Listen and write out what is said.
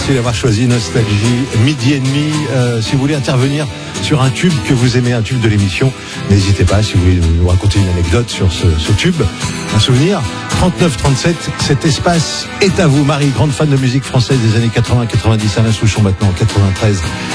Merci d'avoir choisi Nostalgie Midi et demi. Si vous voulez intervenir sur un tube que vous aimez, un tube de l'émission, n'hésitez pas. Si vous voulez nous raconter une anecdote sur ce tube, un souvenir, 3937, cet espace est à vous. Marie, grande fan de musique française des années 80-90, Alain Souchon maintenant en 93.